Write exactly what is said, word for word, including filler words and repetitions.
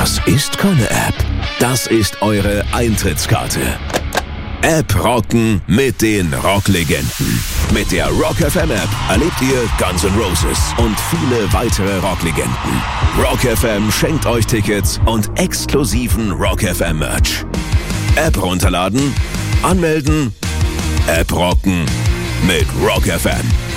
Das ist keine App. Das ist eure Eintrittskarte. App rocken mit den Rocklegenden. Mit der Rock F M App erlebt ihr Guns N' Roses und viele weitere Rocklegenden. Rock F M schenkt euch Tickets und exklusiven Rock F M Merch. App runterladen, anmelden, App rocken mit Rock F M.